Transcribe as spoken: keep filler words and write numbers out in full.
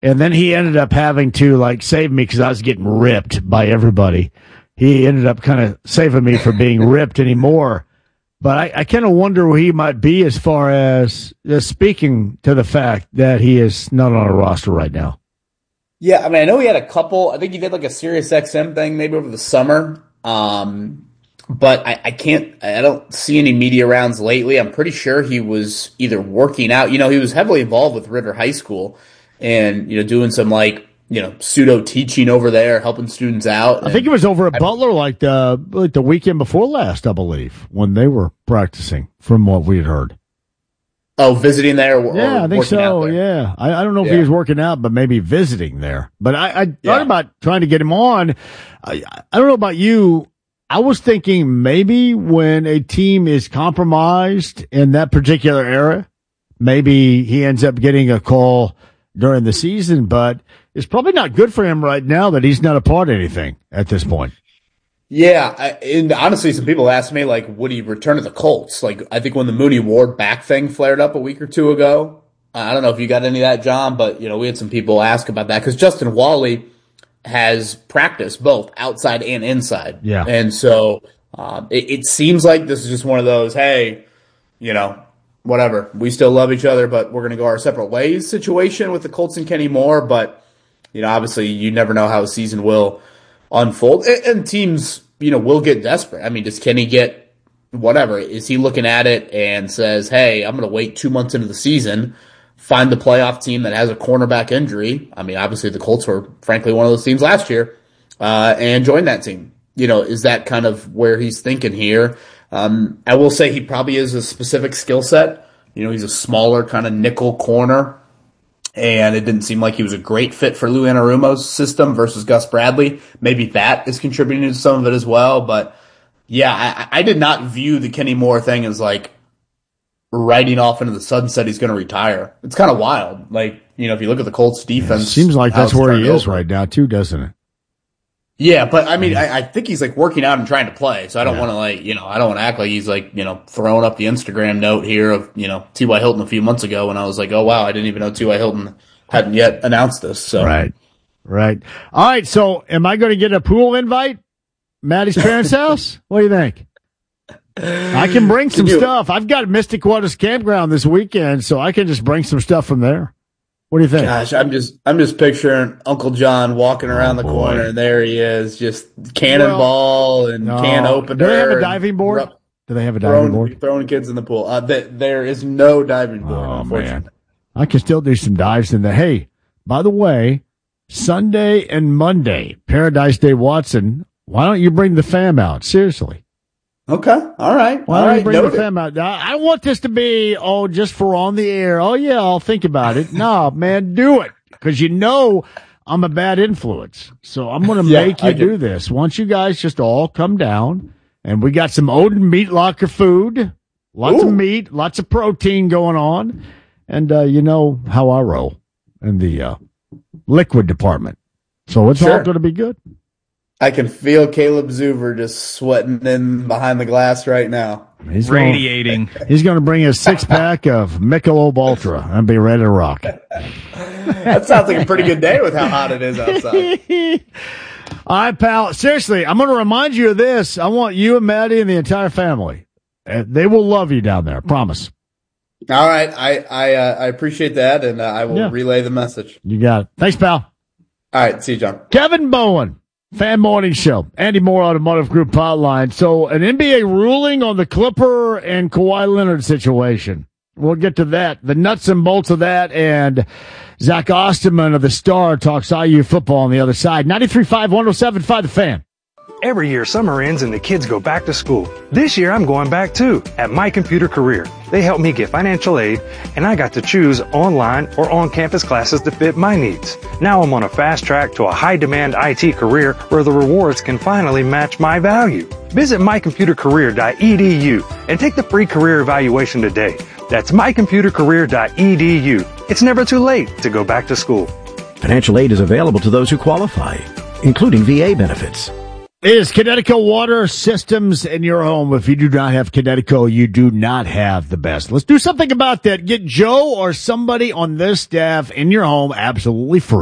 And then he ended up having to, like, save me because I was getting ripped by everybody. He ended up kind of saving me from being ripped anymore. But I, I kind of wonder where he might be as far as uh, speaking to the fact that he is not on a roster right now. Yeah, I mean, I know he had a couple. I think he did like a Sirius X M thing maybe over the summer. Um, but I, I can't, I don't see any media rounds lately. I'm pretty sure he was either working out. You know, he was heavily involved with Ritter High School and, you know, doing some like, you know, pseudo teaching over there, helping students out. I think it was over at I, Butler like the, like the weekend before last, I believe, when they were practicing from what we had heard. Oh, visiting there? Or, yeah, or I think so. Yeah. I, I don't know if yeah. he was working out, but maybe visiting there. But I, I thought yeah. about trying to get him on. I, I don't know about you. I was thinking maybe when a team is compromised in that particular era, maybe he ends up getting a call during the season, but it's probably not good for him right now that he's not a part of anything at this point. Yeah, I, and honestly, some people asked me, like, would he return to the Colts? Like, I think when the Mooney Ward back thing flared up a week or two ago, I don't know if you got any of that, John, but, you know, we had some people ask about that because Justin Wally has practiced both outside and inside. Yeah. And so um, it, it seems like this is just one of those, hey, you know, whatever, we still love each other, but we're going to go our separate ways situation with the Colts and Kenny Moore. But, you know, obviously you never know how a season will unfold, and, and teams, you know, will get desperate. I mean, does Kenny get whatever? Is he looking at it and says, hey, I'm going to wait two months into the season, find the playoff team that has a cornerback injury? I mean, obviously the Colts were, frankly, one of those teams last year, uh, and join that team. You know, is that kind of where he's thinking here? Um, I will say he probably is a specific skill set. You know, he's a smaller kind of nickel corner. And it didn't seem like he was a great fit for Lou Anarumo's system versus Gus Bradley. Maybe that is contributing to some of it as well. But, yeah, I, I did not view the Kenny Moore thing as, like, riding off into the sunset he's going to retire. It's kind of wild. Like, you know, if you look at the Colts defense. Yeah, seems like that's where he is right now, too, doesn't it? Yeah, but, I mean, I, I think he's, like, working out and trying to play. So I don't yeah. want to, like, you know, I don't want to act like he's, like, you know, throwing up the Instagram note here of, you know, T Y. Hilton a few months ago when I was like, oh, wow, I didn't even know T Y. Hilton hadn't yet announced this. So Right, right. All right, so am I going to get a pool invite? Maddie's parents' house? What do you think? I can bring some can you, stuff. I've got Mystic Waters Campground this weekend, so I can just bring some stuff from there. What do you think? Gosh, I'm just I'm just picturing Uncle John walking around oh, the boy. corner, and there he is, just cannonball well, and no. can opener. Do they have a diving board? Ru- do they have a diving throwing, board? Throwing kids in the pool. Uh, th- there is no diving board, oh, unfortunately. Man. I can still do some dives in there. Hey, by the way, Sunday and Monday, Paradise Day Watson, why don't you bring the fam out? Seriously. Okay. All right. Why All don't right. you bring Noted. the fam out? I don't want this to be, oh, just for on the air. Oh, yeah, I'll think about it. No, man, do it. Because you know I'm a bad influence. So I'm going to yeah, make you do this. Once you guys just all come down, and we got some Odin Meat Locker food, lots Ooh. of meat, lots of protein going on, and uh, you know how I roll in the uh, liquid department. So it's sure. all going to be good. I can feel Caleb Zuber just sweating in behind the glass right now. He's radiating. Gonna, he's going to bring a six-pack of Michelob Ultra and be ready to rock. That sounds like a pretty good day with how hot it is outside. All right, pal. Seriously, I'm going to remind you of this. I want you and Maddie and the entire family. Uh, they will love you down there. I promise. All right. I I, uh, I appreciate that, and uh, I will yeah. relay the message. You got it. Thanks, pal. All right. See you, John. Kevin Bowen. Fan Morning Show. Andy Moore, Automotive Group Hotline. So an N B A ruling on the Clipper and Kawhi Leonard situation. We'll get to that. The nuts and bolts of that. And Zach Osterman of the Star talks I U football on the other side. ninety-three point five, one oh seven point five The Fan. Every year, summer ends and the kids go back to school. This year, I'm going back too, at My Computer Career. They helped me get financial aid, and I got to choose online or on-campus classes to fit my needs. Now I'm on a fast track to a high-demand I T career where the rewards can finally match my value. Visit my computer career dot e d u and take the free career evaluation today. That's my computer career dot e d u. It's never too late to go back to school. Financial aid is available to those who qualify, including V A benefits. Is Connecticut Water Systems in your home? If you do not have Connecticut, you do not have the best. Let's do something about that. Get Joe or somebody on this staff in your home absolutely free.